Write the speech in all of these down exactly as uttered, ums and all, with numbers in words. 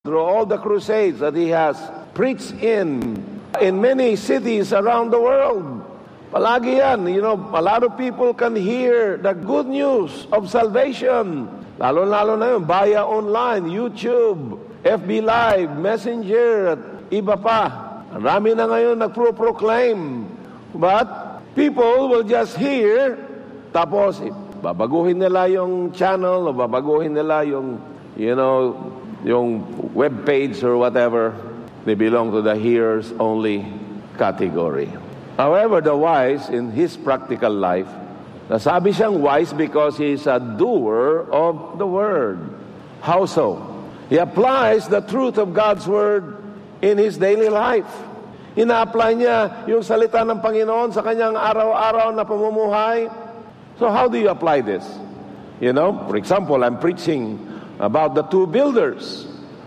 through all the crusades that he has preached in, in many cities around the world. Palagi yan, you know, a lot of people can hear the good news of salvation. Lalo-lalo na yun, via online, YouTube, F B Live, Messenger, at iba pa. Marami na ngayon nagpro-proclaim. But people will just hear, tapos babaguhin nila yung channel, o babaguhin nila yung, you know, yung web page or whatever. They belong to the hearers only category. However, the wise in his practical life, nasabi siyang wise because he is a doer of the word. How so? He applies the truth of God's word in his daily life. Ina-apply niya yung salita ng Panginoon sa kanyang araw-araw na pamumuhay. So how do you apply this? You know, for example, I'm preaching about the two builders,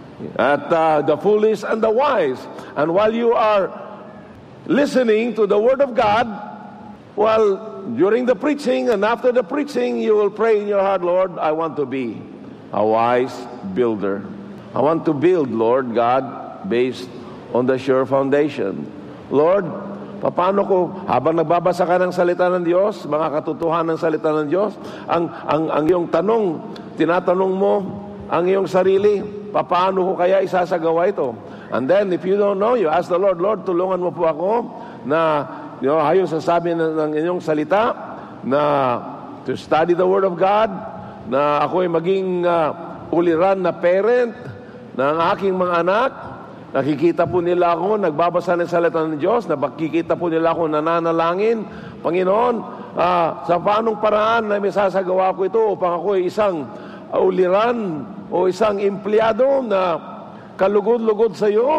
at uh, the foolish and the wise. And while you are listening to the word of God, well, during the preaching and after the preaching, you will pray in your heart, Lord, I want to be a wise builder. I want to build, Lord God, based on the sure foundation. Lord, paano ko, habang nagbabasa ka ng salita ng Diyos, mga katotohanan ng salita ng Diyos, ang, ang, ang iyong tanong, tinatanong mo ang iyong sarili, paano ko kaya isasagawa ito? And then, if you don't know, you ask the Lord, Lord, tulungan mo po ako na, you know, ayon sa sabi ng, ng inyong salita, na to study the Word of God, na ako'y maging uh, uliran na parent ng aking mga anak. Nakikita po nila ako, nagbabasa ng salita ng Diyos, nakikita po nila ako nananalangin. Panginoon, uh, sa paanong paraan na may sasagawa ko ito upang ako'y isang uliran o isang empleyado na kalugod-lugod sa iyo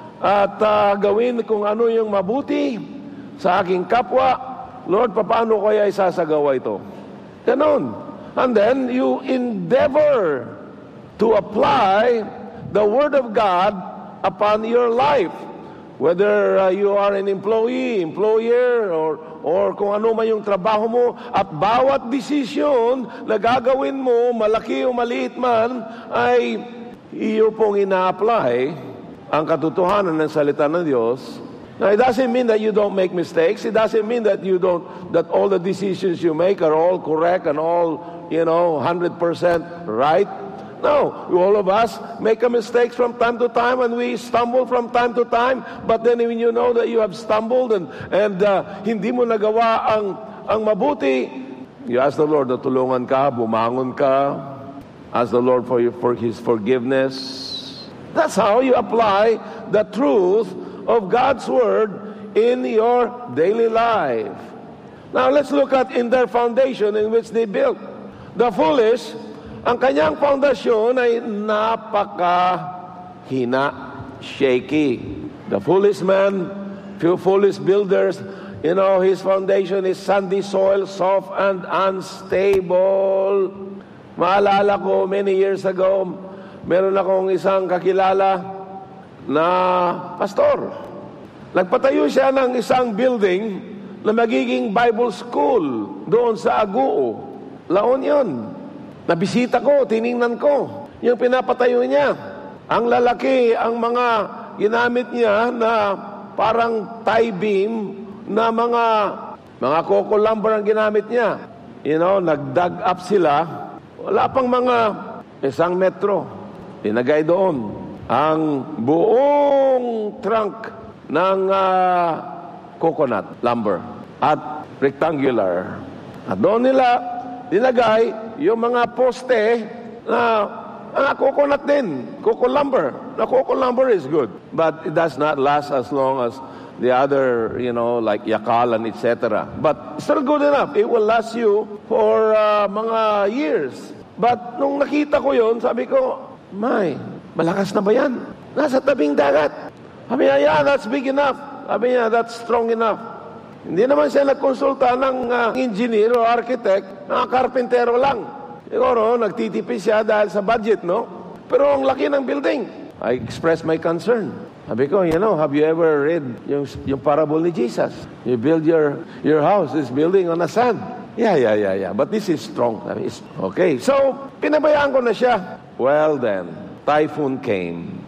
at uh, gawin kung ano yung mabuti sa aking kapwa. Lord, paano ko kaya isasagawa ito? Ganon. And then you endeavor to apply the Word of God upon your life. Whether uh, you are an employee, employer, or, or kung ano man yung trabaho mo, at bawat desisyon na gagawin mo, malaki o maliit man, ay iyo pong ina-apply ang katotohanan ng salita ng Diyos. Now, it doesn't mean that you don't make mistakes. It doesn't mean that you don't, that all the decisions you make are all correct and all, you know, one hundred percent right. No, all of us make a mistakes from time to time, and we stumble from time to time. But then when you know that you have stumbled and and uh, hindi mo nagawa ang ang mabuti, you ask the Lord na tulungan ka, bumangon ka, ask the Lord for you, for His forgiveness. That's how you apply the truth of God's word in your daily life. Now let's look at in their foundation in which they built. The foolish, ang kanyang foundation ay napaka-hina, shaky. The foolish man, few foolish builders, you know, his foundation is sandy soil, soft and unstable. Maalala ko, many years ago, meron akong isang kakilala na pastor. Nagpatayo siya ng isang building na magiging Bible school doon sa Aguo, La Union. Nabisita ko, tiningnan ko yung pinapatayo niya. Ang lalaki, ang mga ginamit niya na parang tie beam na mga mga coco lumber ang ginamit niya. You know, nag-dug up sila. Wala pang mga isang metro. Tinagay doon ang buong trunk ng uh, coconut lumber at rectangular. At doon nila dinagay yung mga poste na ah, coconut din, coco lumber. Na coco lumber is good, but it does not last as long as the other, you know, like yakal and et cetera. But still good enough. It will last you for uh, mga years. But nung nakita ko yun, sabi ko, may, malakas na ba yan? Nasa tabing dagat. Sabi niya, yeah, that's big enough. Sabi niya, that's strong enough. Hindi naman siya nagkonsulta ng uh, engineer o architect, mga karpentero lang. Siguro, nagtitipis siya dahil sa budget, no? Pero ang laki ng building. I expressed my concern. Sabi ko, you know, have you ever read yung, yung parable ni Jesus? You build your, your house, this building on a sand. Yeah, yeah, yeah, yeah. But this is strong. Okay, so, pinabayaan ko na siya. Well then, typhoon came.